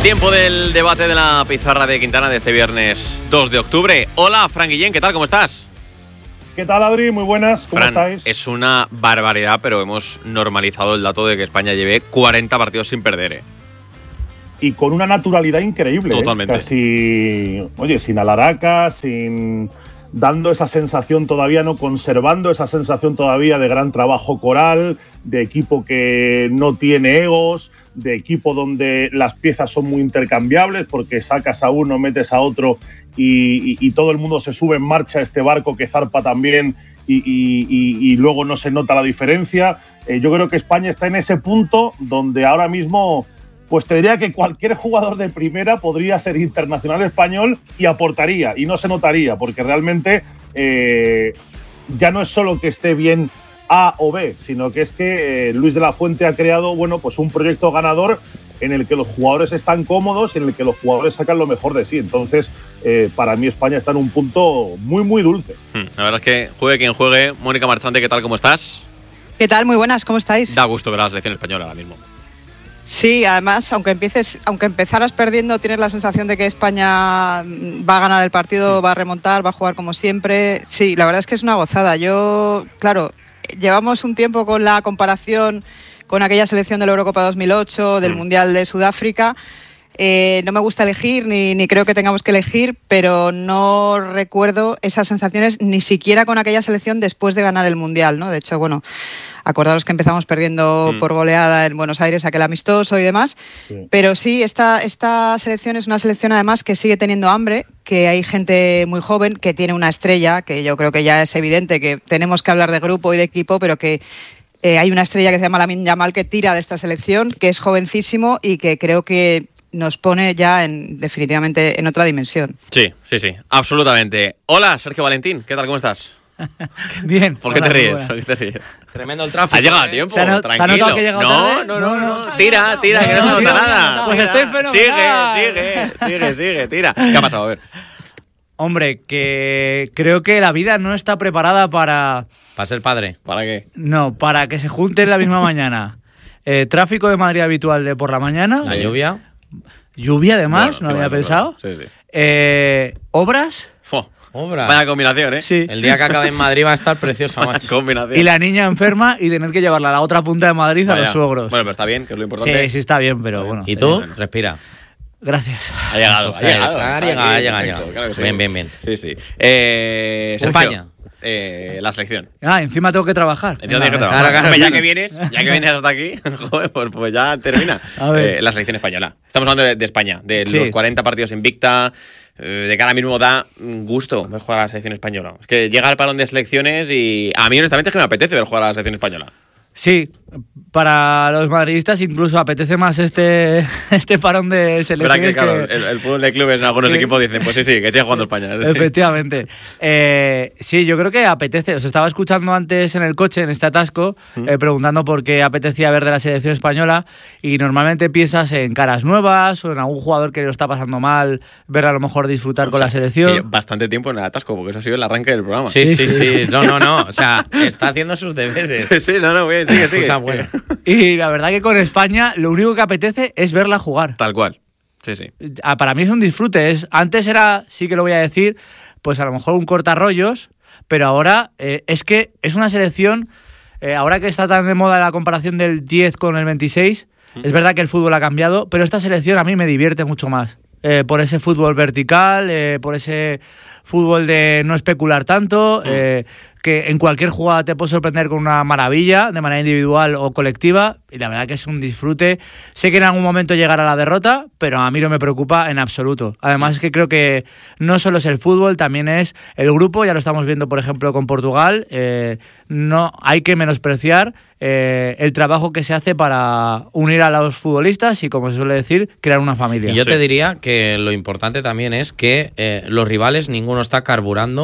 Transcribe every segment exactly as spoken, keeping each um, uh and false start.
Tiempo del debate de la pizarra de Quintana de este viernes dos de octubre. Hola, Fran Guillén, ¿qué tal? ¿Cómo estás? ¿Qué tal, Adri? Muy buenas, ¿cómo Fran, estáis? Es una barbaridad, pero hemos normalizado el dato de que España lleve cuarenta partidos sin perder, ¿eh? Y con una naturalidad increíble. Totalmente. ¿eh? Casi, oye, sin alaraca, sin dando esa sensación todavía, no conservando esa sensación todavía de gran trabajo coral, de equipo que no tiene egos, de equipo donde las piezas son muy intercambiables porque sacas a uno, metes a otro y, y, y todo el mundo se sube en marcha a este barco que zarpa también y, y, y, y luego no se nota la diferencia. Eh, yo creo que España está en ese punto donde ahora mismo, pues te diría que cualquier jugador de primera podría ser internacional español y aportaría, y no se notaría, porque realmente eh, ya no es solo que esté bien A o B, sino que es que eh, Luis de la Fuente ha creado, bueno, pues un proyecto ganador en el que los jugadores están cómodos y en el que los jugadores sacan lo mejor de sí. Entonces, eh, para mí España está en un punto muy, muy dulce. Hmm, la verdad es que juegue quien juegue. Mónica Marchante, ¿qué tal? ¿Cómo estás? ¿Qué tal? Muy buenas, ¿cómo estáis? Da gusto ver a la selección española ahora mismo. Sí, además, aunque empieces, aunque empezaras perdiendo, tienes la sensación de que España va a ganar el partido, va a remontar, va a jugar como siempre. Sí, la verdad es que es una gozada. Yo, claro, llevamos un tiempo con la comparación con aquella selección de la Eurocopa dos mil ocho, del Mundial de Sudáfrica. Eh, no me gusta elegir, ni, ni creo que tengamos que elegir, pero no recuerdo esas sensaciones ni siquiera con aquella selección después de ganar el Mundial, ¿no? De hecho, bueno, acordaros que empezamos perdiendo mm. por goleada en Buenos Aires, aquel amistoso y demás, sí. Pero sí, esta, esta selección es una selección además que sigue teniendo hambre, que hay gente muy joven que tiene una estrella, que yo creo que ya es evidente que tenemos que hablar de grupo y de equipo, pero que eh, hay una estrella que se llama Lamine Yamal que tira de esta selección, que es jovencísimo y que creo que nos pone ya en, definitivamente en otra dimensión. Sí, sí, sí, absolutamente. Hola, Sergio Valentín, ¿qué tal? ¿Cómo estás? Bien. ¿Por qué te ríes? ¿Por qué te ríes? Tremendo el tráfico. Ha llegado a ¿eh? tiempo, ¿Se ha no, tranquilo. ¿Se ha que no, tarde? no, no, no, no. Tira, tira, que no, no se nota nada. Pues estoy fenomenal. Sigue, sigue, sigue, sigue, tira. ¿Qué ha pasado? A ver. Hombre, que creo que la vida no está preparada para... ¿Para ser padre? ¿Para qué? No, para que se junte en la misma mañana. Eh, tráfico de Madrid habitual de por la mañana. La lluvia. Lluvia, además, bueno, no había pensado. Sí, sí. Eh, obras. Oh, obras. Vaya combinación, ¿eh? Sí. El día que acabe en Madrid va a estar preciosa, Vaya macho. combinación. Y la niña enferma y tener que llevarla a la otra punta de Madrid Vaya. a los suegros. Bueno, pero está bien, que es lo importante. Sí, sí está bien, pero bueno. ¿Y tú? Bueno. Respira. Gracias. Ha llegado, ha llegado. Ha Está llegado, aquí, ha llegado, ha perfecto, llegado. claro que sí. Bien, bien, bien. Sí, sí. Eh, Sergio, España. Eh, la selección. Ah, encima tengo que trabajar. Entiendo Venga, que venga. trabajar. claro, Hombre, ya claro. que vienes, ya que vienes hasta aquí, joder, pues, pues ya termina. A ver. Eh, la selección española. Estamos hablando de, de España, de Sí. los cuarenta partidos invicta, eh, de que ahora mismo da gusto ver jugar a la selección española. Es que llega el parón de selecciones y a mí honestamente es que me apetece ver jugar a la selección española. Sí, para los madridistas incluso apetece más este este parón de Espera selecciones que, claro, que... el, el fútbol de clubes en algunos que- equipos dicen, pues sí, sí, que siga jugando España. Sí. Efectivamente. Eh, sí, yo creo que apetece. Os estaba escuchando antes en el coche, en este atasco, ¿Mm? eh, preguntando por qué apetecía ver de la selección española y normalmente piensas en caras nuevas o en algún jugador que lo está pasando mal, ver a lo mejor disfrutar O con sea, la selección. que bastante tiempo en el atasco, porque eso ha sido el arranque del programa. Sí, sí, sí. No, no, no. O sea, está haciendo sus deberes. sí, no, no, bien, sigue, sigue. Cosa buena. Y la verdad que con España lo único que apetece es verla jugar. Tal cual. Sí, sí. Ah, para mí es un disfrute. Es, antes era, sí que lo voy a decir, pues a lo mejor un cortarrollos, pero ahora eh, es que es una selección, eh, ahora que está tan de moda la comparación del diez con el veintiséis, mm. es verdad que el fútbol ha cambiado, pero esta selección a mí me divierte mucho más. Eh, por ese fútbol vertical, eh, por ese fútbol de no especular tanto, mm. eh, que en cualquier jugada te puede sorprender con una maravilla, de manera individual o colectiva, y la verdad que es un disfrute. Sé que en algún momento llegará la derrota, pero a mí no me preocupa en absoluto. Además es que creo que no solo es el fútbol, también es el grupo, ya lo estamos viendo por ejemplo con Portugal, eh, no hay que menospreciar eh, el trabajo que se hace para unir a los futbolistas y, como se suele decir, crear una familia. Y yo Sí. te diría que lo importante también es que eh, los rivales, ninguno está carburando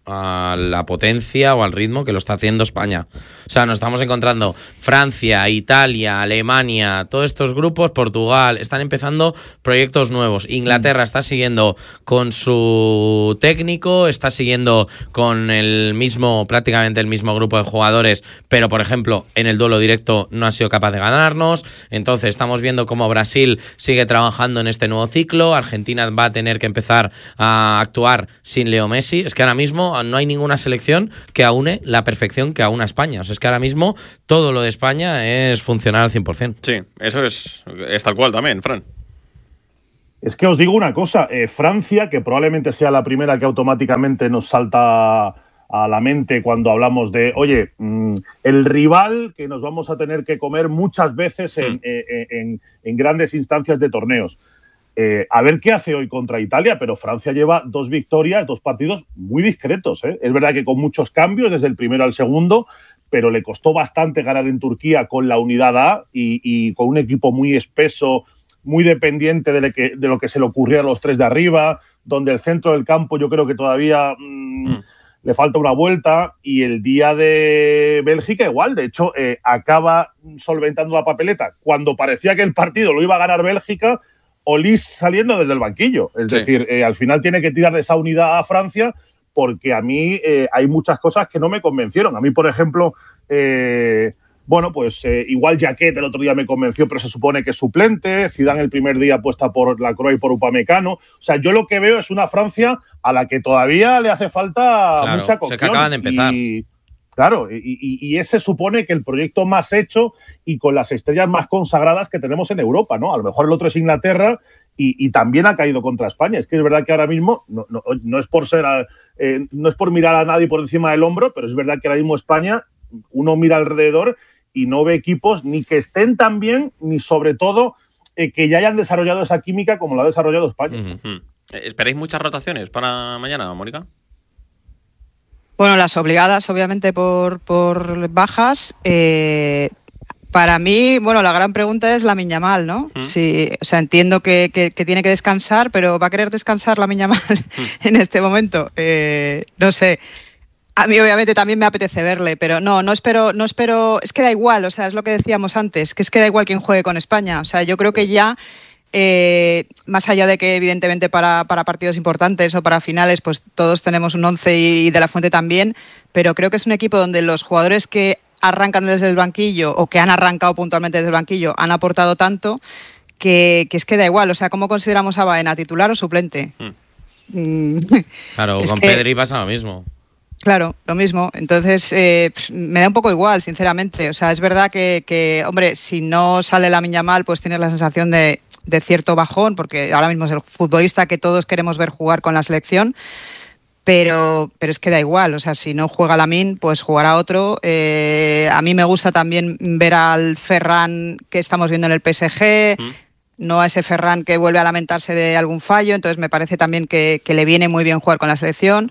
a la potencia o al ritmo que lo está haciendo España. O sea, nos estamos encontrando Francia, Italia, Alemania, todos estos grupos, Portugal, están empezando proyectos nuevos. Inglaterra está siguiendo con su técnico, está siguiendo con el mismo, prácticamente el mismo grupo de jugadores, pero por ejemplo, en el duelo directo no ha sido capaz de ganarnos. Entonces estamos viendo cómo Brasil sigue trabajando en este nuevo ciclo. Argentina va a tener que empezar a actuar sin Leo Messi. Es que ahora mismo no hay ninguna selección que aúne la perfección que aúna España. O sea, es que ahora mismo todo lo de España es funcional al cien por ciento. Sí, eso es, es tal cual también, Fran. Es que os digo una cosa, eh, Francia, que probablemente sea la primera que automáticamente nos salta a la mente cuando hablamos de, oye, mmm, el rival que nos vamos a tener que comer muchas veces en, mm. eh, en, en grandes instancias de torneos. Eh, a ver qué hace hoy contra Italia, pero Francia lleva dos victorias, dos partidos muy discretos, ¿eh? Es verdad que con muchos cambios desde el primero al segundo, pero le costó bastante ganar en Turquía con la unidad A y, y con un equipo muy espeso, muy dependiente de lo, que, de lo que se le ocurría a los tres de arriba, donde el centro del campo yo creo que todavía mmm, mm. le falta una vuelta, y el día de Bélgica igual, de hecho eh, acaba solventando la papeleta. Cuando parecía que el partido lo iba a ganar Bélgica, Olís saliendo desde el banquillo. Es sí. decir, eh, al final tiene que tirar de esa unidad a Francia, porque a mí eh, hay muchas cosas que no me convencieron. A mí, por ejemplo, eh, bueno, pues eh, igual Jaquet el otro día me convenció, pero se supone que es suplente. Zidane el primer día apuesta por Lacroix y por Upamecano. O sea, yo lo que veo es una Francia a la que todavía le hace falta claro, mucha cocción. Se que acaban de empezar. Y, claro, y, y, y ese supone que el proyecto más hecho y con las estrellas más consagradas que tenemos en Europa, ¿no? A lo mejor el otro es Inglaterra y, y también ha caído contra España. Es que es verdad que ahora mismo, no, no, no es por ser, eh, no es por mirar a nadie por encima del hombro, pero es verdad que ahora mismo España, uno mira alrededor y no ve equipos ni que estén tan bien, ni sobre todo eh, que ya hayan desarrollado esa química como la ha desarrollado España. Uh-huh. ¿Esperáis muchas rotaciones para mañana, Mónica? Bueno, las obligadas, obviamente, por, por bajas. Eh, para mí, bueno, la gran pregunta es Lamine Yamal, ¿no? ¿Mm? Sí, o sea, entiendo que, que, que tiene que descansar, pero ¿va a querer descansar Lamine Yamal ¿Mm? en este momento? Eh, no sé. A mí, obviamente, también me apetece verle, pero no, no espero, no espero. Es que da igual, o sea, es lo que decíamos antes, que es que da igual quién juegue con España. O sea, yo creo que ya. Eh, más allá de que evidentemente para, para partidos importantes o para finales pues todos tenemos un once y De La Fuente también, pero creo que es un equipo donde los jugadores que arrancan desde el banquillo o que han arrancado puntualmente desde el banquillo han aportado tanto que, que es que da igual, o sea, ¿cómo consideramos a Baena, titular o suplente? Hmm. Claro, con que, Pedri pasa lo mismo. Claro, lo mismo. Entonces, eh, me da un poco igual, sinceramente. O sea, es verdad que, que hombre, si no sale Lamine Yamal, pues tienes la sensación de, de cierto bajón, porque ahora mismo es el futbolista que todos queremos ver jugar con la selección, pero, pero es que da igual. O sea, si no juega Lamine, pues jugará otro. Eh, a mí me gusta también ver al Ferran que estamos viendo en el P S G, ¿Mm? no a ese Ferran que vuelve a lamentarse de algún fallo. Entonces, me parece también que, que le viene muy bien jugar con la selección.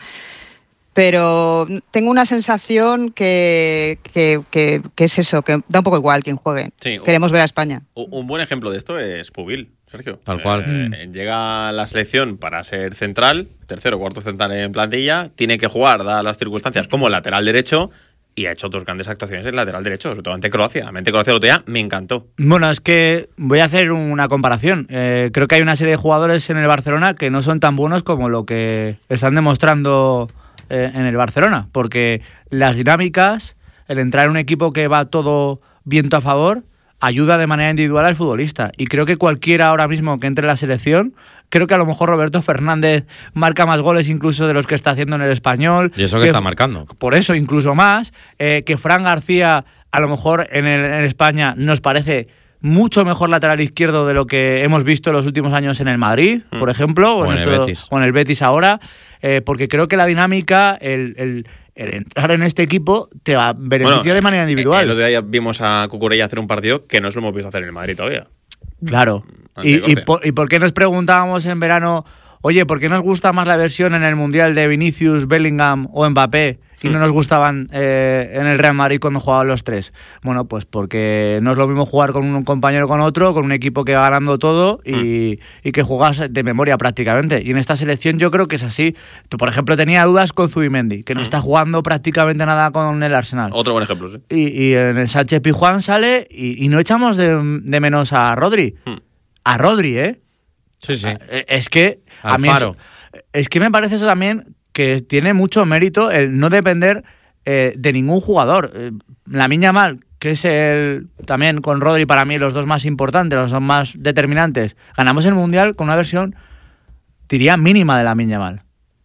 Pero tengo una sensación que, que, que, que es eso, que da un poco igual quien juegue. Sí, queremos ver a España. Un buen ejemplo de esto es Pubil, Sergio. Tal cual. Eh, mm. Llega a la selección para ser central, tercero o cuarto central en plantilla, tiene que jugar, dadas las circunstancias, como lateral derecho, y ha hecho dos grandes actuaciones en lateral derecho, sobre todo ante Croacia. Ante Croacia el otro día me encantó. Bueno, es que voy a hacer una comparación. Eh, creo que hay una serie de jugadores en el Barcelona que no son tan buenos como lo que están demostrando en el Barcelona, porque las dinámicas, el entrar en un equipo que va todo viento a favor, ayuda de manera individual al futbolista. Y creo que cualquiera ahora mismo que entre en la selección, creo que a lo mejor Roberto Fernández marca más goles incluso de los que está haciendo en el Español. Y eso que, que está marcando. Por eso, incluso más. Eh, que Fran García, a lo mejor en, el, en España, nos parece mucho mejor lateral izquierdo de lo que hemos visto en los últimos años en el Madrid, mm. por ejemplo, o, o, en en esto, o en el Betis ahora. Eh, porque creo que la dinámica, el, el, el entrar en este equipo te va a beneficiar bueno, de manera individual. El otro día vimos a Cucurella hacer un partido que no se lo hemos visto hacer en el Madrid todavía. Claro. Y, y, por, ¿Y por qué nos preguntábamos en verano, oye, ¿por qué nos gusta más la versión en el Mundial de Vinicius, Bellingham o Mbappé y no nos gustaban eh, en el Real Madrid cuando jugaban los tres? Bueno, pues porque no es lo mismo jugar con un compañero con otro, con un equipo que va ganando todo y, mm. y que juegas de memoria prácticamente. Y en esta selección yo creo que es así. Tú, por ejemplo, tenía dudas con Zubimendi, que no mm. está jugando prácticamente nada con el Arsenal. Otro buen ejemplo, sí. Y, y en el Sánchez Pizjuán sale y, y no echamos de, de menos a Rodri. Mm. A Rodri, ¿eh? Sí, sí. Es que a mí Alfaro. Eso, es que me parece eso también que tiene mucho mérito el no depender eh, de ningún jugador. Eh, Lamine Yamal, que es el también con Rodri para mí los dos más importantes, los dos más determinantes. Ganamos el Mundial con una versión, diría, mínima de Lamine Yamal.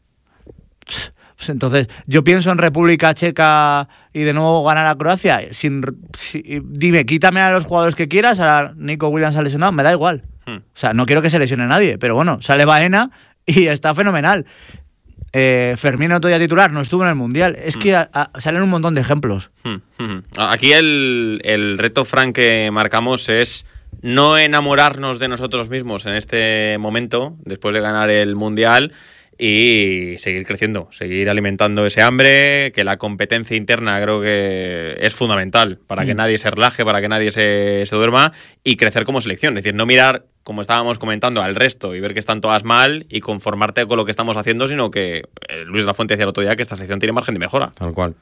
Entonces, yo pienso en República Checa y de nuevo ganar a Croacia. Sin, si, dime, quítame a los jugadores que quieras, a Nico Williams ha lesionado, me da igual. Hmm. O sea, no quiero que se lesione nadie, pero bueno, sale Baena y está fenomenal. Eh, Fermín otro día titular, no estuvo en el Mundial. Es hmm. que a, a, salen un montón de ejemplos. Hmm. Hmm. Aquí el, el reto, Fran, que marcamos es no enamorarnos de nosotros mismos en este momento, después de ganar el Mundial, y seguir creciendo, seguir alimentando ese hambre, que la competencia interna creo que es fundamental para mm. que nadie se relaje, para que nadie se, se duerma, y crecer como selección. Es decir, no mirar, como estábamos comentando, al resto y ver que están todas mal y conformarte con lo que estamos haciendo, sino que eh, Luis de la Fuente decía el otro día que esta selección tiene margen de mejora. Tal cual.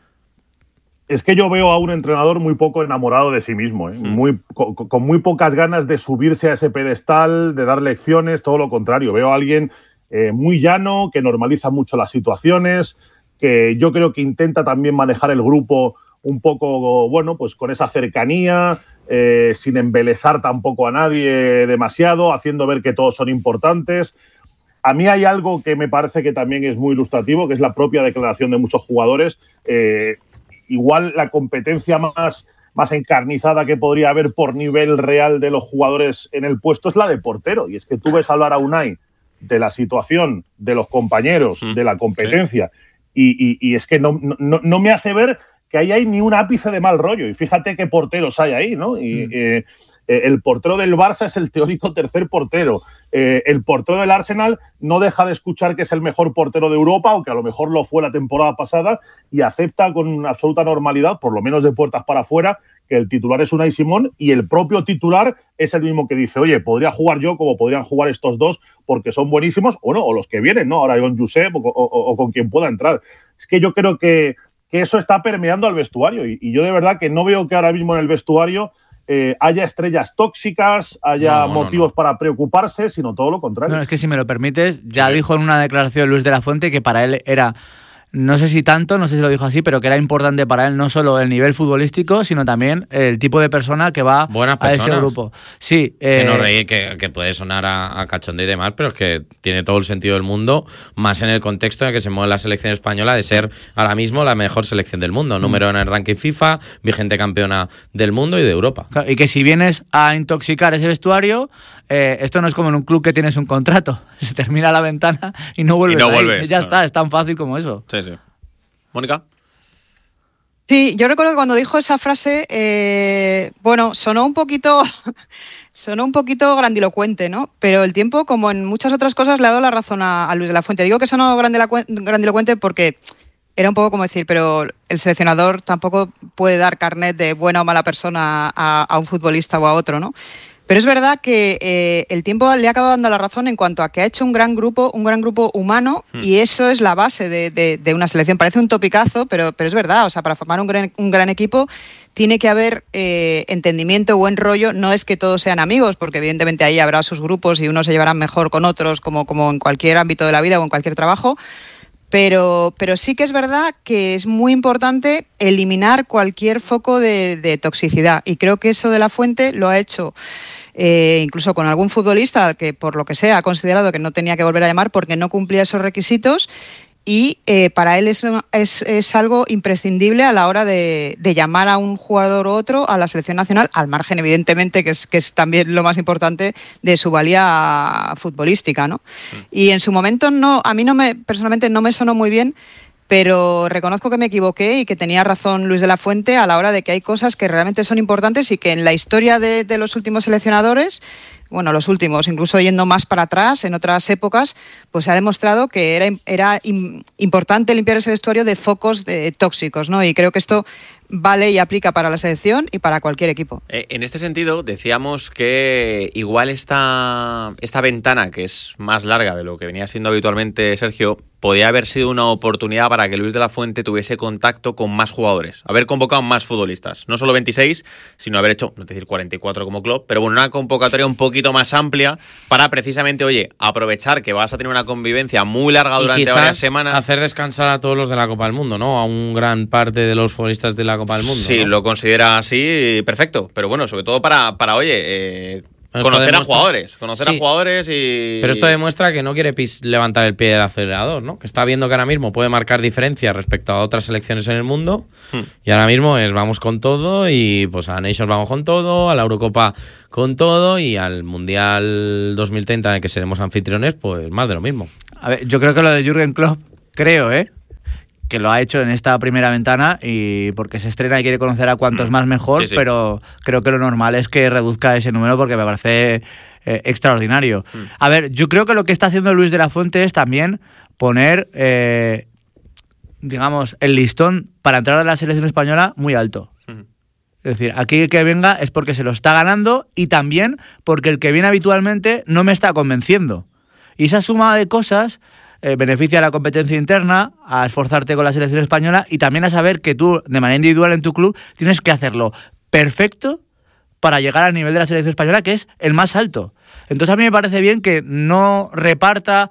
Es que yo veo a un entrenador muy poco enamorado de sí mismo, ¿eh? mm. muy, con, con muy pocas ganas de subirse a ese pedestal, de dar lecciones, todo lo contrario. Veo a alguien Eh, muy llano, que normaliza mucho las situaciones, que yo creo que intenta también manejar el grupo un poco, bueno, pues con esa cercanía, eh, sin embelesar tampoco a nadie demasiado, haciendo ver que todos son importantes. A mí hay algo que me parece que también es muy ilustrativo, que es la propia declaración de muchos jugadores. Eh, igual la competencia más, más encarnizada que podría haber por nivel real de los jugadores en el puesto es la de portero. Y es que tú ves hablar a Unai de la situación, de los compañeros, mm, de la competencia, sí. y, y, y es que no, no, no me hace ver que ahí hay ni un ápice de mal rollo. Y fíjate qué porteros hay ahí, ¿no? Y, mm. eh, eh, el portero del Barça es el teórico tercer portero. Eh, el portero del Arsenal no deja de escuchar que es el mejor portero de Europa, aunque a lo mejor lo fue la temporada pasada, y acepta con absoluta normalidad, por lo menos de puertas para afuera, que el titular es Unai Simón, y el propio titular es el mismo que dice, oye, podría jugar yo como podrían jugar estos dos porque son buenísimos, o no, o los que vienen, ¿no? Ahora con Josep o, o, o con quien pueda entrar. Es que yo creo que, que eso está permeando al vestuario, y, y yo de verdad que no veo que ahora mismo en el vestuario eh, haya estrellas tóxicas, haya no, motivos no, no. para preocuparse, sino todo lo contrario. No, es que si me lo permites, ya sí. dijo en una declaración Luis de la Fuente que para él era... No sé si tanto, no sé si lo dijo así, pero que era importante para él no solo el nivel futbolístico, sino también el tipo de persona que va Buenas a personas. ese grupo. Sí, eh, que no reí, que, que puede sonar a, a cachondeo y demás, pero es que tiene todo el sentido del mundo, más en el contexto en el que se mueve la selección española de ser ahora mismo la mejor selección del mundo. Número en el ranking FIFA, vigente campeona del mundo y de Europa. Y que si vienes a intoxicar ese vestuario, eh, esto no es como en un club que tienes un contrato. Se termina la ventana y no vuelves. Y no ahí. vuelve. Ya está, es tan fácil como eso. Sí, sí. ¿Mónica? Sí, yo recuerdo que cuando dijo esa frase, eh, bueno, sonó un poquito sonó un poquito grandilocuente, ¿no? Pero el tiempo, como en muchas otras cosas, le ha dado la razón a, a Luis de la Fuente. Digo que sonó grandilocuente porque era un poco como decir, pero el seleccionador tampoco puede dar carnet de buena o mala persona a, a un futbolista o a otro, ¿no? Pero es verdad que eh, el tiempo le ha acabado dando la razón en cuanto a que ha hecho un gran grupo, un gran grupo humano, hmm. y eso es la base de, de, de una selección. Parece un topicazo, pero, pero es verdad. O sea, para formar un gran, un gran equipo tiene que haber eh, entendimiento, buen rollo. No es que todos sean amigos, porque evidentemente ahí habrá sus grupos y unos se llevarán mejor con otros, como, como en cualquier ámbito de la vida o en cualquier trabajo. Pero, pero sí que es verdad que es muy importante eliminar cualquier foco de, de toxicidad. Y creo que eso de la Fuente lo ha hecho eh, incluso con algún futbolista que, por lo que sea, ha considerado que no tenía que volver a llamar porque no cumplía esos requisitos. Y eh, para él es, es, es algo imprescindible a la hora de, de llamar a un jugador u otro a la selección nacional, al margen, evidentemente, que es, que es también lo más importante de su valía futbolística, ¿no? Mm. Y en su momento, no, a mí no me, personalmente no me sonó muy bien, pero reconozco que me equivoqué y que tenía razón Luis de la Fuente a la hora de que hay cosas que realmente son importantes y que en la historia de, de los últimos seleccionadores, bueno, los últimos, incluso yendo más para atrás, en otras épocas, pues se ha demostrado que era, era importante limpiar ese vestuario de focos de tóxicos, ¿no? Y creo que esto vale y aplica para la selección y para cualquier equipo. Eh, en este sentido, decíamos que igual esta, esta ventana, que es más larga de lo que venía siendo habitualmente Sergio, podía haber sido una oportunidad para que Luis de la Fuente tuviese contacto con más jugadores, haber convocado más futbolistas, no solo veintiséis, sino haber hecho, no es decir cuarenta y cuatro como club, pero bueno, una convocatoria un poquito más amplia para precisamente, oye, aprovechar que vas a tener una convivencia muy larga durante varias semanas. Hacer descansar a todos los de la Copa del Mundo, ¿no? A un gran parte de los futbolistas de la Copa del Mundo. Sí, ¿no? Lo considera así, perfecto, pero bueno, sobre todo para, para oye, eh, conocer demuestra... a jugadores, conocer sí. a jugadores y... Pero esto demuestra que no quiere pis levantar el pie del acelerador, ¿no? Que está viendo que ahora mismo puede marcar diferencia respecto a otras selecciones en el mundo hmm. y ahora mismo es vamos con todo y pues a la Nations vamos con todo, a la Eurocopa con todo y al Mundial dos mil treinta en el que seremos anfitriones, pues más de lo mismo. A ver, yo creo que lo de Jürgen Klopp, creo, ¿eh? que lo ha hecho en esta primera ventana y porque se estrena y quiere conocer a cuantos más mejor, sí, sí. pero creo que lo normal es que reduzca ese número porque me parece eh, extraordinario. Mm. A ver, yo creo que lo que está haciendo Luis de la Fuente es también poner, eh, digamos, el listón para entrar a la selección española muy alto. Mm. Es decir, aquí el que venga es porque se lo está ganando y también porque el que viene habitualmente no me está convenciendo. Y esa suma de cosas... Eh, beneficia a la competencia interna, a esforzarte con la selección española y también a saber que tú, de manera individual en tu club, tienes que hacerlo perfecto para llegar al nivel de la selección española, que es el más alto. Entonces a mí me parece bien que no reparta,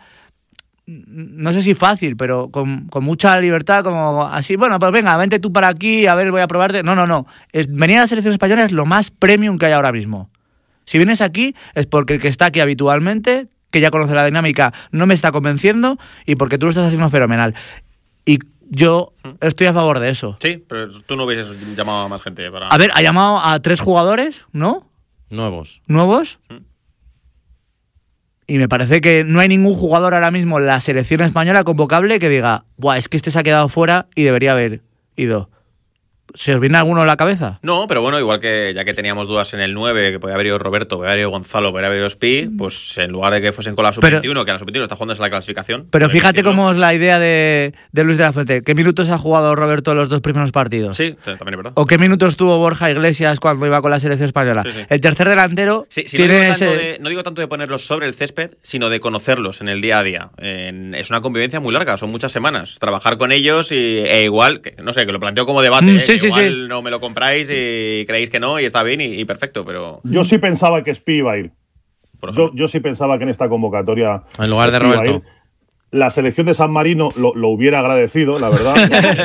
no sé si fácil, pero con, con mucha libertad, como así, bueno, pues venga, vente tú para aquí, a ver, voy a probarte. No, no, no. Es, venir a la selección española es lo más premium que hay ahora mismo. Si vienes aquí es porque el que está aquí habitualmente... que ya conoce la dinámica, no me está convenciendo y porque tú lo estás haciendo fenomenal. Y yo estoy a favor de eso. Sí, pero tú no hubieses llamado a más gente para... A ver, ha llamado a tres jugadores, ¿no? Nuevos. ¿Nuevos? ¿Mm? Y me parece que no hay ningún jugador ahora mismo en la selección española convocable que diga, buah, es que este se ha quedado fuera y debería haber ido. ¿Se os viene alguno a la cabeza? No, pero bueno, igual que ya que teníamos dudas en el nueve, que podía haber ido Roberto, podía haber ido Gonzalo, podía haber ido Spi, pues en lugar de que fuesen con la sub veintiuno, que a la sub veintiuno está jugando en la clasificación. Pero fíjate cómo es la idea de, de Luis de la Fuente. ¿Qué minutos ha jugado Roberto en los dos primeros partidos? Sí, también es verdad. ¿O qué minutos tuvo Borja Iglesias cuando iba con la selección española? Sí, sí. El tercer delantero sí, sí, tiene no, digo ese... de, no digo tanto de ponerlos sobre el césped, sino de conocerlos en el día a día. En, es una convivencia muy larga, son muchas semanas. Trabajar con ellos y, e igual, que, no sé, que lo planteo como debate, mm, eh, sí, que sí, igual sí. no me lo compráis y creéis que no y está bien y, y perfecto, pero... Yo sí pensaba que Spi iba a ir. Yo, yo sí pensaba que en esta convocatoria... En lugar de Roberto. La selección de San Marino lo, lo hubiera agradecido, la verdad.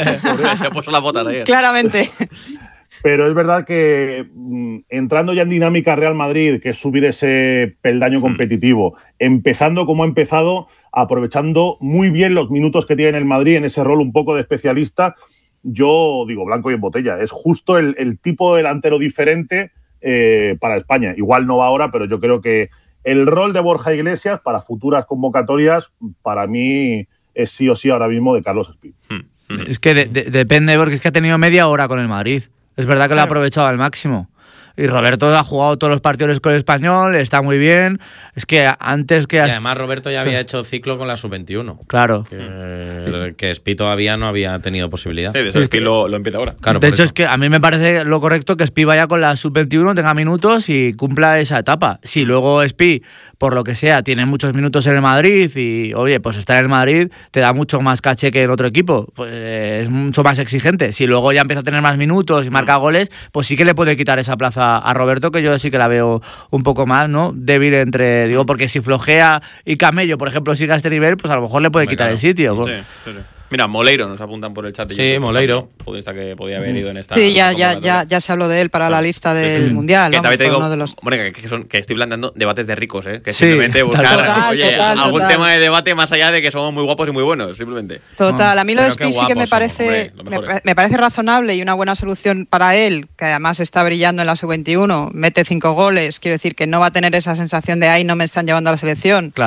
Se puso las botas ayer. Claramente. Pero es verdad que mm, entrando ya en dinámica Real Madrid, que es subir ese peldaño competitivo, mm. empezando como ha empezado, aprovechando muy bien los minutos que tiene el Madrid en ese rol un poco de especialista, yo digo blanco y en botella. Es justo el, el tipo de delantero diferente eh, para España. Igual no va ahora, pero yo creo que el rol de Borja Iglesias para futuras convocatorias, para mí, es sí o sí ahora mismo de Carlos Spi. Es que de, de, depende, porque es que ha tenido media hora con el Madrid. Es verdad que lo ha aprovechado al máximo. Y Roberto ha jugado todos los partidos con el Español, está muy bien. Es que antes que... Y además Roberto ya había hecho ciclo con la sub veintiuno. Claro. Que, que Spi todavía no había tenido posibilidad. Sí, de hecho, Spi lo, lo empieza ahora. Claro, de hecho, eso. Es que a mí me parece lo correcto que Spi vaya con la sub veintiuno, tenga minutos y cumpla esa etapa. Si luego Spi, por lo que sea, tiene muchos minutos en el Madrid y, oye, pues estar en el Madrid te da mucho más caché que en otro equipo. Pues es mucho más exigente. Si luego ya empieza a tener más minutos y marca goles, pues sí que le puede quitar esa plaza a Roberto, que yo sí que la veo un poco más, ¿no? Débil entre, digo, porque si Flojea y Camello, por ejemplo, siga a este nivel, pues a lo mejor le puede Hombre, quitar claro. el sitio. Sí, sí, sí. Mira, Moleiro nos apuntan por el chat. Sí, YouTube, Moleiro. Futbolista que podía haber ido en esta. Sí, ya, ya, ya, ya se habló de él para la lista del sí, sí. Mundial. Que vamos, también te digo, uno de los... bueno, que, que, son, que estoy planteando debates de ricos, ¿eh? Que sí, simplemente buscar total, oye, total, algún total. tema de debate más allá de que somos muy guapos y muy buenos, simplemente. Total, a mí lo de Spi sí que me somos, parece, hombre, me, me parece razonable y una buena solución para él, que además está brillando en la sub veintiuno, mete cinco goles, quiero decir que no va a tener esa sensación de ahí no me están llevando a la selección. Claro.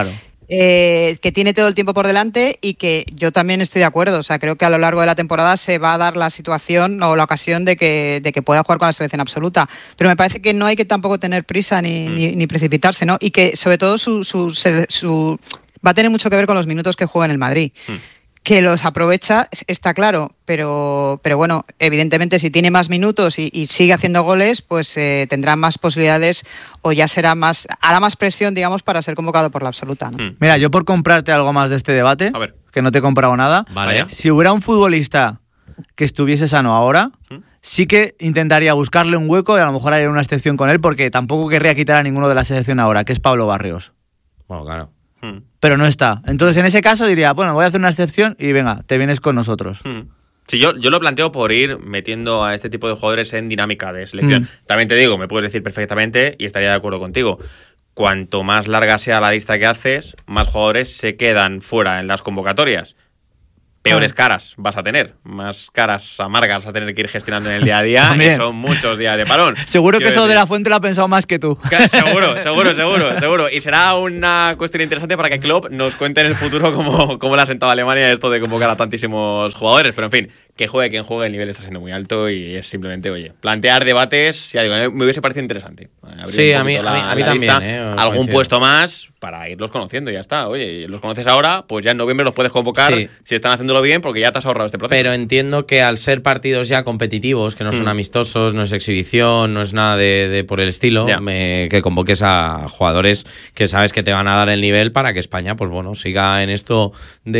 eh, que tiene todo el tiempo por delante y que yo también estoy de acuerdo. O sea, creo que a lo largo de la temporada se va a dar la situación o la ocasión de que, de que pueda jugar con la selección absoluta. Pero me parece que no hay que tampoco tener prisa ni, mm. ni, ni precipitarse, ¿no? Y que sobre todo su, su, su, su va a tener mucho que ver con los minutos que juega en el Madrid. Mm. Que los aprovecha, está claro, pero, pero bueno, evidentemente si tiene más minutos y, y sigue haciendo goles, pues eh, tendrá más posibilidades o ya será más, hará más presión, digamos, para ser convocado por la absoluta, ¿no? Hmm. Mira, yo por comprarte algo más de este debate, a ver, que no te he comprado nada, vale. Si hubiera un futbolista que estuviese sano ahora, hmm. sí que intentaría buscarle un hueco y a lo mejor haría una excepción con él, porque tampoco querría quitar a ninguno de la selección ahora, que es Pablo Barrios. Bueno, claro. Hmm. Pero no está. Entonces, en ese caso diría, bueno, voy a hacer una excepción y venga, te vienes con nosotros. Hmm. Sí, yo, yo lo planteo por ir metiendo a este tipo de jugadores en dinámica de selección. Hmm. También te digo, me puedes decir perfectamente, y estaría de acuerdo contigo, cuanto más larga sea la lista que haces, más jugadores se quedan fuera en las convocatorias. Peores caras vas a tener, más caras amargas vas a tener que ir gestionando en el día a día y son muchos días de parón. Seguro que eso decir. de la Fuente lo ha pensado más que tú. Seguro, seguro, seguro, seguro. Y será una cuestión interesante para que Klopp nos cuente en el futuro cómo, cómo le ha sentado a Alemania esto de convocar a tantísimos jugadores. Pero en fin, que juegue quien juegue, el nivel está siendo muy alto y es simplemente, oye, plantear debates, ya digo, me hubiese parecido interesante. Abrir sí, a mí, la, a mí, a mí también. Lista, eh, algún coincido. Puesto más para irlos conociendo y ya está. Oye, los conoces ahora, pues ya en noviembre los puedes convocar sí. si están haciéndolo bien porque ya te has ahorrado este proceso. Pero entiendo que al ser partidos ya competitivos, que no son mm. amistosos, no es exhibición, no es nada de, de por el estilo, me, que convoques a jugadores que sabes que te van a dar el nivel para que España, pues bueno, siga en esto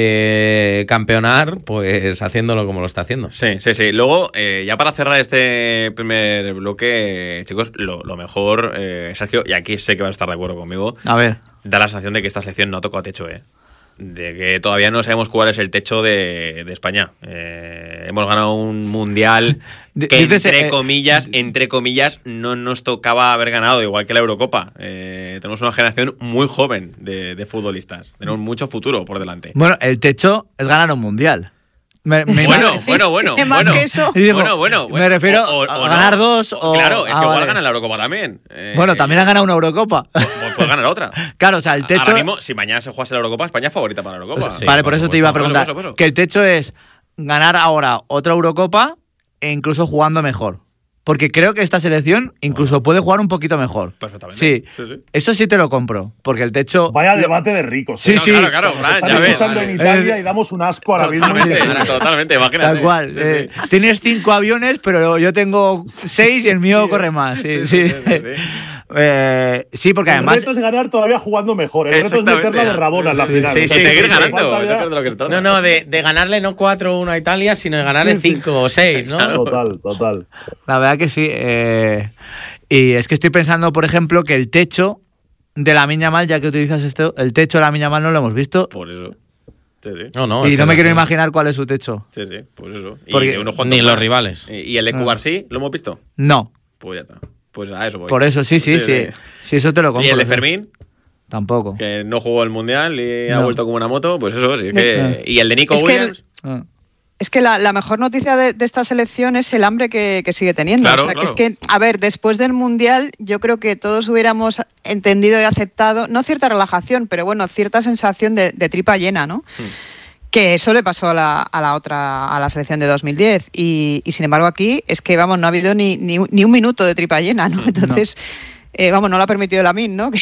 de campeonar, pues haciéndolo como lo está haciendo. Sí, sí, sí. Luego, eh, ya para cerrar este primer bloque, chicos, lo, lo mejor, eh, Sergio, y aquí sé que vas a estar de acuerdo conmigo. A ver. Da la sensación de que esta selección no ha tocado techo, ¿eh? De que todavía no sabemos cuál es el techo de, de España. Eh, hemos ganado un mundial que, entre eh, comillas, entre comillas, no nos tocaba haber ganado, igual que la Eurocopa. Eh, tenemos una generación muy joven de, de futbolistas. Tenemos mucho futuro por delante. Bueno, el techo es ganar un mundial. Me, me bueno, bueno, bueno, ¿Qué más bueno, que eso? Digo, bueno, bueno, bueno. Me refiero o, o, a o ganar no. dos o... Claro, es ah, que igual vale. ganan la Eurocopa también. Eh, bueno, también han ganado una Eurocopa. Pues puedes ganar otra. Claro, o sea, el techo... Ahora mismo, si mañana se jugase la Eurocopa, España es favorita para la Eurocopa. Pues, sí, vale, por, por eso supuesto. Te iba a preguntar. Por eso, por eso. Que el techo es ganar ahora otra Eurocopa e incluso jugando mejor. Porque creo que esta selección incluso bueno. puede jugar un poquito mejor. Perfectamente. Sí. Sí, sí. Eso sí te lo compro. Porque el techo... Vaya debate de ricos. Sí, ¿eh? sí. No, claro, claro. Fran, ya ves. Estamos en Italia y damos un asco ahora mismo. Totalmente, totalmente, imagínate. Tal cual. Sí, eh, sí. Tienes cinco aviones, pero yo tengo seis y el mío sí, corre más. Sí, sí. sí, sí, sí. Eh, sí, porque el además... El reto es ganar todavía jugando mejor. El reto es meterla de Rabona en la sí, final. Sí, sí, sí, seguir sí, ganando. Ya... No, no, de, de ganarle no cuatro uno a Italia, sino de ganarle cinco o seis, ¿no? Total, total. La verdad que sí. Eh, y es que estoy pensando, por ejemplo, que el techo de Lamine Yamal, ya que utilizas esto, el techo de Lamine Yamal no lo hemos visto. Por eso. Sí, sí. No, no, y no me quiero sí. imaginar cuál es su techo. Sí, sí, pues eso. Porque, unos ni los rivales. ¿Y el de Cubarsí lo hemos visto? No. Pues ya está. Pues a eso voy. Por eso, sí, sí, sí. Sí, sí. sí eso te lo compro. ¿Y el de Fermín? Tampoco. Que no jugó el Mundial y no. ha vuelto como una moto. Pues eso, sí. Es que... no. ¿Y el de Nico es Williams? Que el... Es que la, la mejor noticia de, de esta selección es el hambre que, que sigue teniendo. Claro, o sea, claro. que es que, a ver, después del Mundial yo creo que todos hubiéramos entendido y aceptado, no cierta relajación, pero bueno, cierta sensación de, de tripa llena, ¿no? Hmm. Que eso le pasó a la, a la otra, a la selección de dos mil diez. Y, y sin embargo aquí es que, vamos, no ha habido ni, ni, ni un minuto de tripa llena, ¿no? Entonces, no. Eh, vamos, no lo ha permitido Lamine, ¿no?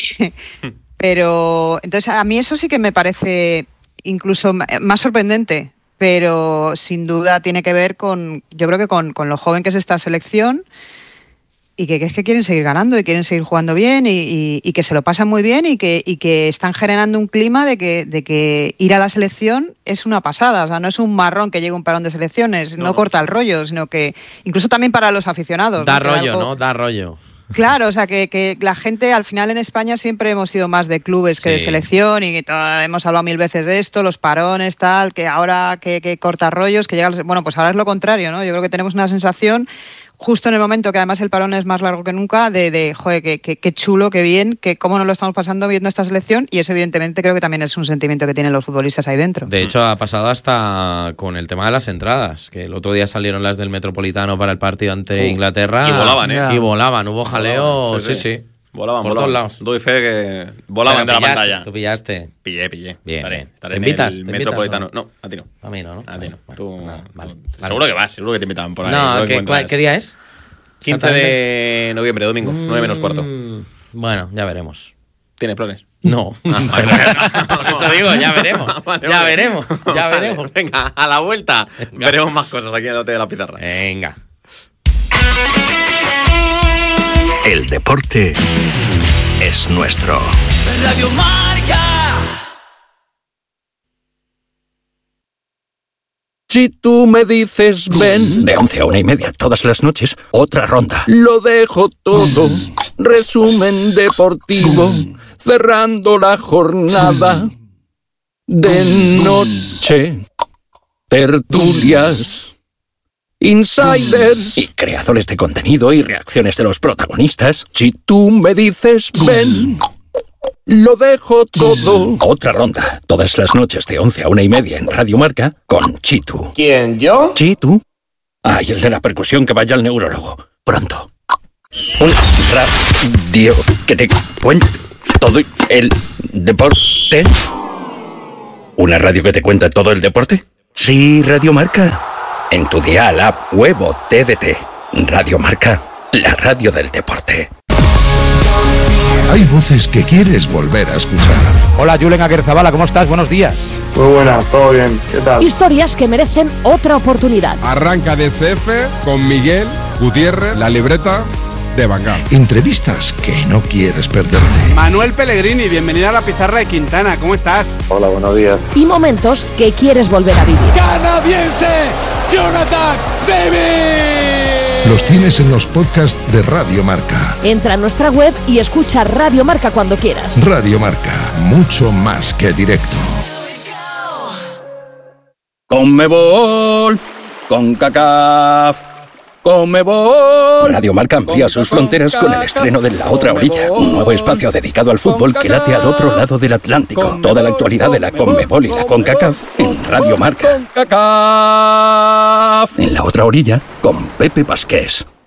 Pero, entonces, a mí eso sí que me parece incluso más sorprendente. Pero sin duda tiene que ver con, yo creo que con, con lo joven que es esta selección y que, que es que quieren seguir ganando y quieren seguir jugando bien y, y, y que se lo pasan muy bien y que, y que están generando un clima de que, de que ir a la selección es una pasada. O sea, no es un marrón que llegue un parón de selecciones, no, no corta el rollo, sino que incluso también para los aficionados. Da ¿no? rollo, algo... ¿no? Da rollo. Claro, o sea, que, que la gente, al final en España siempre hemos sido más de clubes que sí. de selección y que todo, hemos hablado mil veces de esto, los parones, tal, que ahora que, que corta rollos, que llega... Bueno, pues ahora es lo contrario, ¿no? Yo creo que tenemos una sensación, justo en el momento que además el parón es más largo que nunca, de, de joder, qué que, que chulo, qué bien, que cómo nos lo estamos pasando viendo esta selección y eso evidentemente creo que también es un sentimiento que tienen los futbolistas ahí dentro. De hecho ha pasado hasta con el tema de las entradas, que el otro día salieron las del Metropolitano para el partido ante uh, Inglaterra y volaban, ¿eh? Y volaban, hubo jaleo, volaban, sí, sí. sí. Volaban, por volaban. todos lados. Doy fe que volaban de la Pillaste, pantalla. Tú pillaste. Pillé, pillé. Bien, Estaré, bien. estaré ¿Te en invitas? el ¿Te invitas Metropolitano. o No, a ti no. A mí no, ¿no? A ti no. Bueno, tú, nada, tú- vale, tú- vale. Seguro que vas, seguro que te invitan por ahí. No, seguro que ¿qué, encuentras. cuál- ¿qué día es? quince de noviembre, domingo, nueve menos cuarto. Mm, Bueno, ya veremos. ¿Tienes planes? No. Por eso digo, ya veremos. Vale, ya vale. veremos. Ya Vale, veremos. Venga, a la vuelta Venga. veremos más cosas aquí en el Hotel de la Pizarra. Venga. El deporte es nuestro. Radio Marca. Si tú me dices ven, de once a una y media todas las noches, otra ronda. Lo dejo todo, resumen deportivo, cerrando la jornada de noche. Tertulias, insiders y creadores de contenido y reacciones de los protagonistas. Si tú me dices ven, lo dejo todo. Otra ronda, todas las noches de once a una y media en Radio Marca con Chitu. ¿Quién, yo? ¿Chitu? Ay, el de la percusión que vaya al neurólogo. Pronto. Un radio que te cuente todo el deporte. ¿Una radio que te cuenta todo el deporte? Sí, Radio Marca. En tu dial, app, web o T D T. Radio Marca, la radio del deporte. Hay voces que quieres volver a escuchar. Hola, Julen Aguerzabala, ¿cómo estás? Buenos días. Muy buenas, todo bien, ¿qué tal? Historias que merecen otra oportunidad. Arranca D S F con Miguel Gutiérrez, la libreta de Bangal. Entrevistas que no quieres perderte. Manuel Pellegrini, bienvenido a la Pizarra de Quintana, ¿cómo estás? Hola, buenos días. Y momentos que quieres volver a vivir. Canadiense Jonathan David. Los tienes en los podcasts de Radio Marca. Entra a nuestra web y escucha Radio Marca cuando quieras. Radio Marca, mucho más que directo. Conmebol, CONCACAF, Conmebol. Radio Marca amplía sus fronteras con el estreno de La Otra Orilla, un nuevo espacio dedicado al fútbol que late al otro lado del Atlántico. Toda la actualidad de la Conmebol y la CONCACAF en Radio Marca. En La Otra Orilla con Pepe Pasqués.